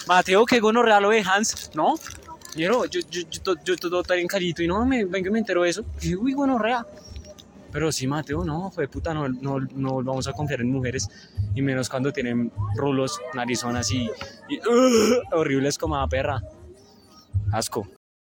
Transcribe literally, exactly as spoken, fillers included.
Mateo, que gonorrea lo de Hans, ¿no? Yo, yo, yo, yo, yo todo tan carito y no, me, vengo y me entero de eso. Y uy, gonorrea. Pero sí, Mateo, no, fue puta, no, no, no vamos a confiar en mujeres. Y menos cuando tienen rulos, narizonas y, y uh, horribles como la perra. Asco.